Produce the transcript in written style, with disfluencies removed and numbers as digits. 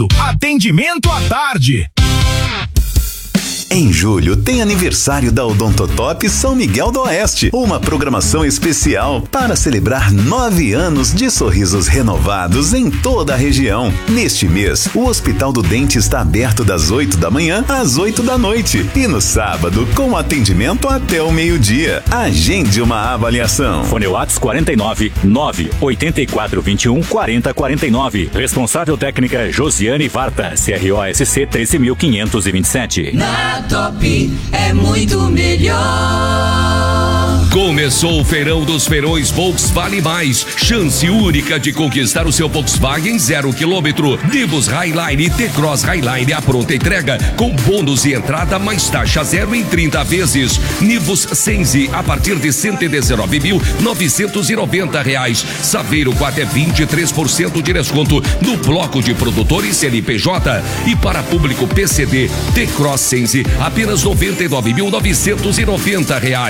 Atendimento à tarde. Em julho tem aniversário da Odontotop São Miguel do Oeste, uma programação especial para celebrar 9 anos de sorrisos renovados em toda a região. Neste mês, o Hospital do Dente está aberto das 8 da manhã às 8 da noite e no sábado com atendimento até o meio-dia. Agende uma avaliação. Fone Whats 49 984 21 40 49. Responsável técnica Josiane Varta, CROSC 13.527. Top é muito melhor. Começou o feirão dos feirões Volkswagen Mais. Chance única de conquistar o seu Volkswagen 0 km. Nivus Highline e T-Cross Highline à pronta entrega, com bônus de entrada mais taxa zero em 30 vezes. Nivus Sense a partir de R$ 119.990. Saveiro com até 23% de desconto no bloco de produtores CNPJ. E para público PCD, T-Cross Sense apenas R$ 99.990.